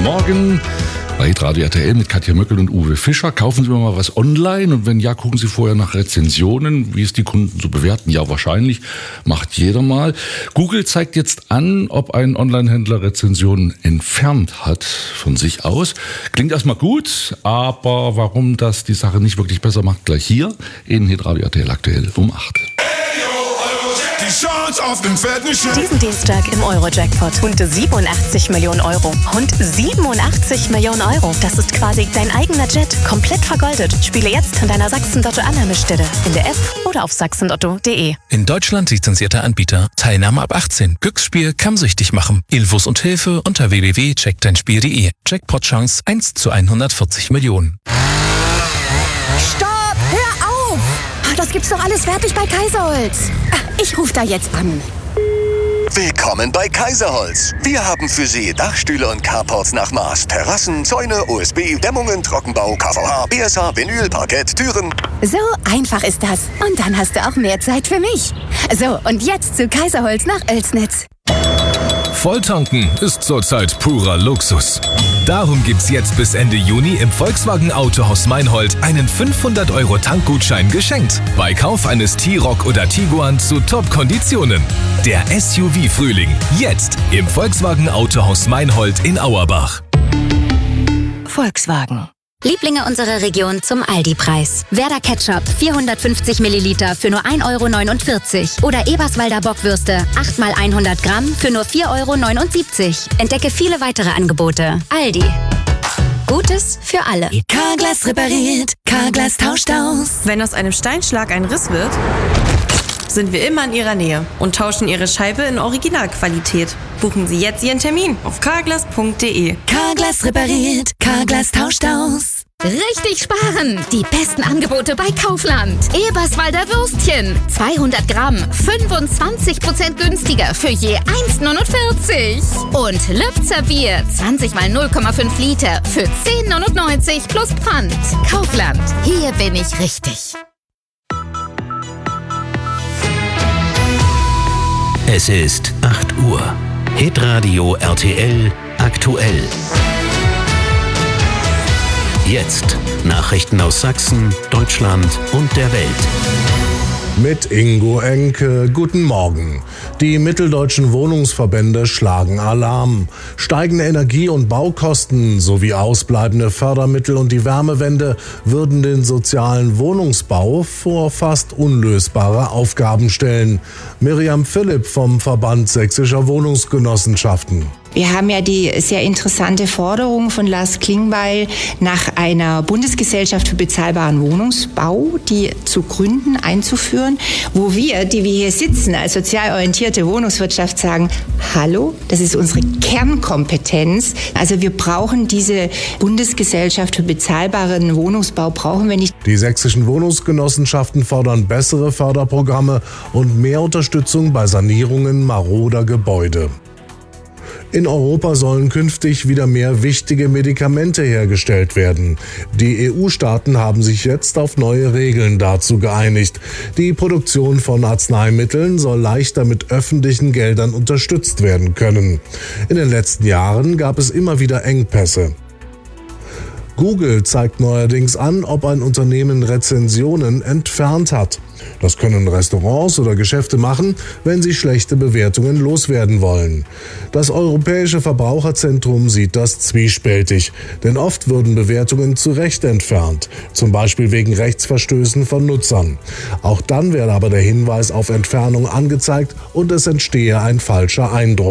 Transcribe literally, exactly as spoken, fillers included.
Morgen bei Radio R T L mit Katja Möckel und Uwe Fischer. Kaufen Sie mir mal was online und wenn ja, gucken Sie vorher nach Rezensionen, wie es die Kunden so bewerten. Ja, wahrscheinlich, macht jeder mal. Google zeigt jetzt an, ob ein Onlinehändler Rezensionen entfernt hat von sich aus. Klingt erstmal gut, aber warum das die Sache nicht wirklich besser macht, gleich hier in Hitradio R T L aktuell um acht. Diesen Dienstag im Euro-Jackpot. Rund siebenundachtzig Millionen Euro. Rund siebenundachtzig Millionen Euro. Das ist quasi dein eigener Jet. Komplett vergoldet. Spiele jetzt an deiner Sachsen-Lotto-Annahmestelle. In der App oder auf sachsenlotto punkt de. In Deutschland lizenzierter Anbieter. Teilnahme ab achtzehn. Glücksspiel kann süchtig machen. Infos und Hilfe unter w w w punkt check dein spiel punkt de. Jackpot-Chance eins zu hundertvierzig Millionen. Stopp! Hör auf! Das gibt's doch alles fertig bei Kaiserholz. Ich rufe da jetzt an. Willkommen bei Kaiserholz. Wir haben für Sie Dachstühle und Carports nach Maß, Terrassen, Zäune, O S B, Dämmungen, Trockenbau, K V H, B S H, Vinyl, Parkett, Türen. So einfach ist das. Und dann hast du auch mehr Zeit für mich. So, und jetzt zu Kaiserholz nach Oelsnitz. Volltanken ist zurzeit purer Luxus. Darum gibt's jetzt bis Ende Juni im Volkswagen Autohaus Meinhold einen fünfhundert Euro Tankgutschein geschenkt. Bei Kauf eines T-Roc oder Tiguan zu Top-Konditionen. Der S U V-Frühling. Jetzt im Volkswagen Autohaus Meinhold in Auerbach. Volkswagen. Lieblinge unserer Region zum Aldi-Preis. Werder Ketchup vierhundertfünfzig Milliliter für nur ein Euro neunundvierzig. Oder Eberswalder Bockwürste acht mal hundert Gramm für nur vier Euro neunundsiebzig. Entdecke viele weitere Angebote. Aldi. Gutes für alle. Carglass repariert, Carglass tauscht aus. Wenn aus einem Steinschlag ein Riss wird, sind wir immer in Ihrer Nähe und tauschen Ihre Scheibe in Originalqualität. Buchen Sie jetzt Ihren Termin auf carglass punkt de. Carglass repariert, Carglass tauscht aus. Richtig sparen! Die besten Angebote bei Kaufland. Eberswalder Würstchen. zweihundert Gramm. fünfundzwanzig Prozent günstiger für je eins neunundvierzig. Und Lübzer Bier. zwanzig mal null Komma fünf Liter für zehn neunundneunzig plus Pfand. Kaufland. Hier bin ich richtig. Es ist acht Uhr. Hitradio R T L aktuell. Jetzt Nachrichten aus Sachsen, Deutschland und der Welt. Mit Ingo Enke, guten Morgen. Die mitteldeutschen Wohnungsverbände schlagen Alarm. Steigende Energie- und Baukosten sowie ausbleibende Fördermittel und die Wärmewende würden den sozialen Wohnungsbau vor fast unlösbare Aufgaben stellen. Miriam Philipp vom Verband Sächsischer Wohnungsgenossenschaften. Wir haben ja die sehr interessante Forderung von Lars Klingbeil nach einer Bundesgesellschaft für bezahlbaren Wohnungsbau, die zu gründen, einzuführen, wo wir, die wir hier sitzen, als sozial orientierte Wohnungswirtschaft sagen, hallo, das ist unsere Kernkompetenz. Also wir brauchen diese Bundesgesellschaft für bezahlbaren Wohnungsbau, brauchen wir nicht. Die sächsischen Wohnungsgenossenschaften fordern bessere Förderprogramme und mehr Unterstützung bei Sanierungen maroder Gebäude. In Europa sollen künftig wieder mehr wichtige Medikamente hergestellt werden. Die E U-Staaten haben sich jetzt auf neue Regeln dazu geeinigt. Die Produktion von Arzneimitteln soll leichter mit öffentlichen Geldern unterstützt werden können. In den letzten Jahren gab es immer wieder Engpässe. Google zeigt neuerdings an, ob ein Unternehmen Rezensionen entfernt hat. Das können Restaurants oder Geschäfte machen, wenn sie schlechte Bewertungen loswerden wollen. Das Europäische Verbraucherzentrum sieht das zwiespältig, denn oft würden Bewertungen zu Recht entfernt, zum Beispiel wegen Rechtsverstößen von Nutzern. Auch dann werde aber der Hinweis auf Entfernung angezeigt und es entstehe ein falscher Eindruck.